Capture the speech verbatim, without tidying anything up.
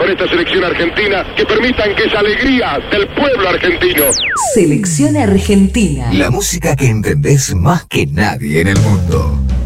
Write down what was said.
con esta selección argentina que permitan que esa alegría del pueblo argentino. Selección Argentina. La música que entendés más que nadie en el mundo.